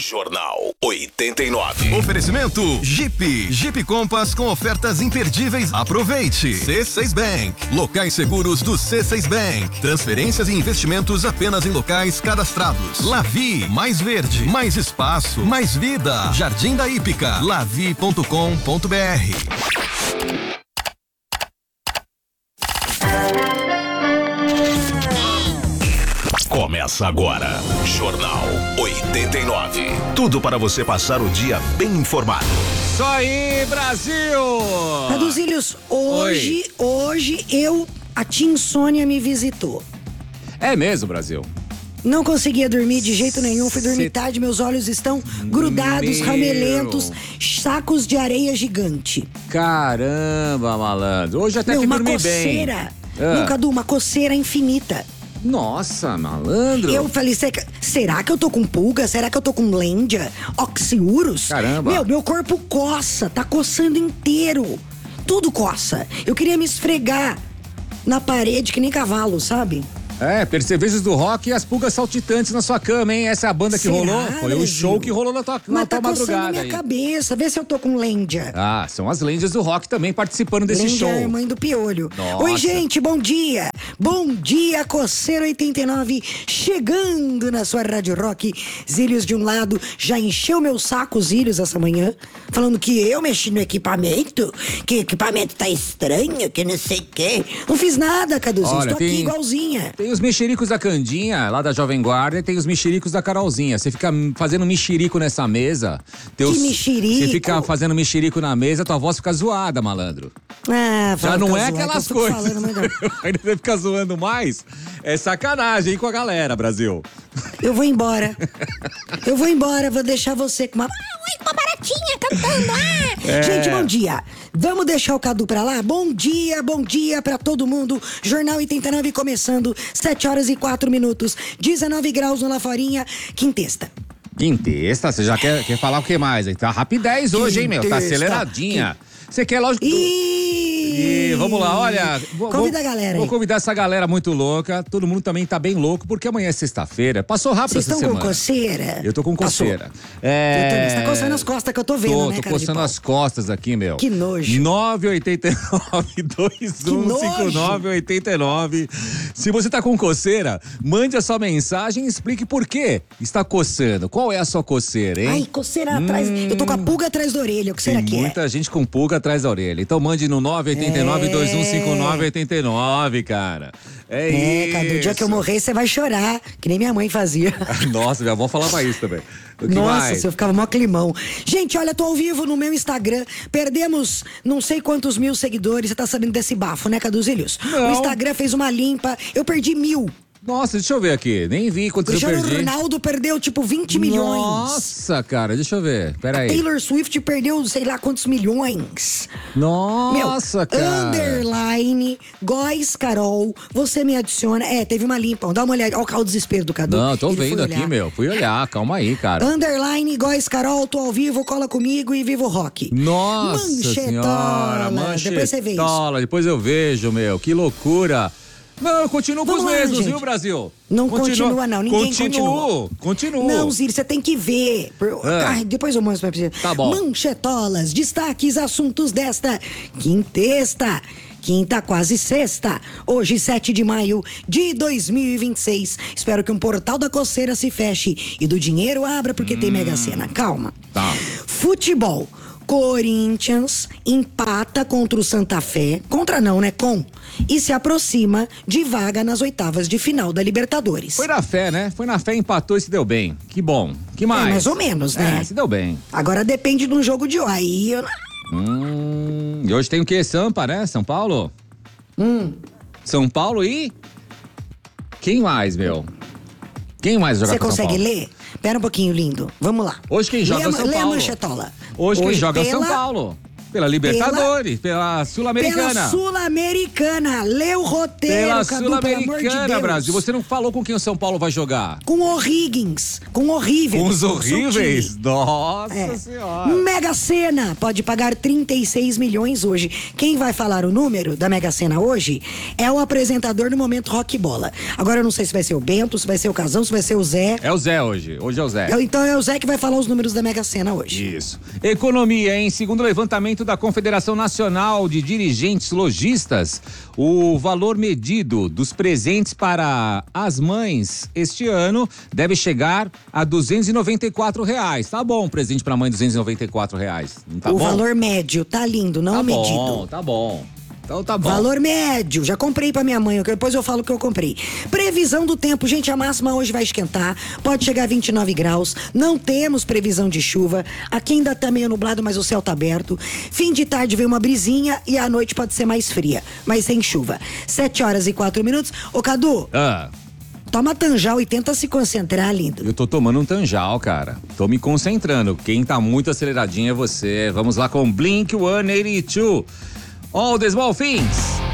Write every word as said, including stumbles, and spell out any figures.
Jornal oitenta e nove. Oferecimento Jeep. Jeep Compass com ofertas imperdíveis. Aproveite. C seis Bank. Locais seguros do C seis Bank. Transferências e investimentos apenas em locais cadastrados. Lavi. Mais verde. Mais espaço. Mais vida. Jardim da Hípica. lavi ponto com ponto br. Começa agora, Jornal oitenta e nove. Tudo para você passar o dia bem informado. Isso aí, Brasil! Raduzílios, hoje, Oi. hoje eu, a tia Insônia me visitou. É mesmo, Brasil? Não conseguia dormir de jeito nenhum, fui dormir Cê... tarde, meus olhos estão grudados, Meu... ramelentos, sacos de areia gigante. Caramba, malandro, hoje até Meu, que uma dormi coceira, bem. Ah. Não, Cadu, uma coceira infinita. Nossa, malandro. Eu falei, será que eu tô com pulga? Será que eu tô com lêndia? Oxiurus? Caramba. Meu, meu corpo coça, tá coçando inteiro. Tudo coça. Eu queria me esfregar na parede que nem cavalo, sabe? É, Percevejos do Rock e as pulgas saltitantes na sua cama, hein? Essa é a banda que Será, rolou. Foi Brasil? o show que rolou na tua, na Mas tua tá madrugada. coçando minha aí. cabeça, vê se eu tô com lêndia. Ah, são as lendas do rock também participando desse Lêndia show. é a mãe do piolho. Nossa. Oi, gente, bom dia. Bom dia, Coceiro oitenta e nove, chegando na sua Rádio Rock. Zílios de um lado, já encheu meu saco, Zílios, essa manhã, falando que eu mexi no equipamento, que o equipamento tá estranho, que não sei o quê. Não fiz nada, Caduzinho, Olha, estou tem, aqui igualzinha. Tem os mexericos da Candinha, lá da Jovem Guarda, e tem os mexericos da Carolzinha. Você fica fazendo mexerico nessa mesa. Teus, Que mexerico? Você fica fazendo mexerico na mesa, tua voz fica zoada, malandro. Ah, Já não é zoado, aquelas que eu fico coisas. falando, mas... Ainda você fica zoando mais. É sacanagem, hein, com a galera, Brasil. Eu vou embora. Eu vou embora, vou deixar você com uma... Ah, uma baratinha cantando. Ah. É. Gente, bom dia. Vamos deixar o Cadu pra lá? Bom dia, bom dia pra todo mundo. Jornal oitenta e nove começando, sete horas e quatro minutos, dezenove graus no Laforinha, quintesta. Quintesta, você já quer, quer falar o que mais? Tá rapidez hoje, hein, meu? Tá aceleradinha. Você quer, lógico... E... E vamos lá, olha. Vou, Convida vou, a galera aí. Vou convidar essa galera muito louca. Todo mundo também tá bem louco, porque amanhã é sexta-feira. Passou rápido Vocês essa estão semana. com coceira? Eu tô com coceira. Passou. É... Eu também. Você tá coçando as costas que eu tô vendo, tô, né, Tô cara de coçando pau? as costas aqui, meu. Que nojo. nove oito nove, dois um cinco nove oito nove. Se você tá com coceira, mande a sua mensagem e explique por que está coçando. Qual é a sua coceira, hein? Ai, coceira hum... atrás. Eu tô com a pulga atrás da orelha. O que será Tem que é? muita gente com pulga atrás da orelha. Então mande no nove oito nove, dois um cinco nove oito nove, cara. É, É, isso. Cadu, o dia que eu morrer, você vai chorar, que nem minha mãe fazia. Nossa, minha avó falava isso também. O que Nossa, mais? eu ficava mó climão. Gente, olha, tô ao vivo no meu Instagram. Perdemos não sei quantos mil seguidores. Você tá sabendo desse bafo, né, Caduzílios? Não. O Instagram fez uma limpa. Eu perdi mil. Nossa, deixa eu ver aqui. Nem vi quantos eu Cristiano perdi. Ronaldo perdeu, tipo, vinte milhões. Nossa, cara, deixa eu ver. Pera aí. Taylor Swift perdeu, sei lá quantos milhões. Nossa, Meu, cara. Underline, Góis Carol, você me adiciona. É, teve uma limpa. Dá uma olhada. Olha o desespero do Cadu. Não, tô Ele foi vendo aqui, olhar. meu. Fui olhar, calma aí, cara. Underline, Góis Carol, tô ao vivo, cola comigo e viva o rock. Nossa Manchetola. senhora, manchetola. Depois você vê isso. Depois eu vejo, meu. Que loucura. Não, eu continuo com os Vamos lá, mesmos, gente. viu, Brasil? Não continua, não. Ninguém continuo, continua. Continuo. Não, Zílio, você tem que ver. Ah. Ai, depois eu mostro pra você. Tá bom. Manchetolas, destaques, assuntos desta quintesta. Quinta, quase sexta. Hoje, sete de maio de dois mil e vinte e seis. Espero que um portal da coceira se feche e do dinheiro abra, porque hum. tem Mega Sena. Calma. Tá. Futebol. Corinthians empata contra o Santa Fé, contra não, né, com, e se aproxima de vaga nas oitavas de final da Libertadores. Foi na fé, né? Foi na fé, empatou e se deu bem. Que bom. Que mais? É, mais ou menos, né? É, se deu bem. Agora depende de um jogo de hoje. Aí eu... Hum, e hoje tem o quê? Sampa, né? São Paulo? Hum. São Paulo e... Quem mais, meu? Quem mais joga Você com São consegue Paulo? ler? Pera um pouquinho, lindo. Vamos lá. Hoje quem joga lê, São lê Paulo. a manchetola. Hoje, quem joga pela... São Paulo. Pela Libertadores, pela, pela Sul-Americana. Pela Sul-Americana. Lê o roteiro, Pela Cadu, pelo amor de Sul-Americana, Deus. Brasil. Você não falou com quem o São Paulo vai jogar? Com o O'Higgins. Com o horrível. Com os horríveis? Nossa É. Senhora. Mega Sena pode pagar trinta e seis milhões hoje. Quem vai falar o número da Mega Sena hoje é o apresentador do Momento Rock Bola. Agora eu não sei se vai ser o Bento, se vai ser o Casão, se vai ser o Zé. É o Zé hoje. Hoje é o Zé. Então é o Zé que vai falar os números da Mega Sena hoje. Isso. Economia, hein? Segundo o levantamento da Confederação Nacional de Dirigentes Lojistas, o valor medido dos presentes para as mães este ano deve chegar a duzentos e noventa e quatro reais. Tá bom, presente para mãe, duzentos e noventa e quatro reais. Não tá o bom? valor médio, tá lindo, não tá o medido. Bom, tá bom. Então tá bom. Valor médio, já comprei pra minha mãe, depois eu falo que eu comprei. Previsão do tempo, gente, a máxima hoje vai esquentar, pode chegar a vinte e nove graus, não temos previsão de chuva, aqui ainda tá meio nublado, mas o céu tá aberto. Fim de tarde vem uma brisinha e a noite pode ser mais fria, mas sem chuva. Sete horas e quatro minutos. Ô Cadu, Ah. toma Tanjal e tenta se concentrar, lindo. Eu tô tomando um Tanjal, cara. Tô me concentrando. Quem tá muito aceleradinho é você. Vamos lá com Blink one eighty-two. All the Small Things.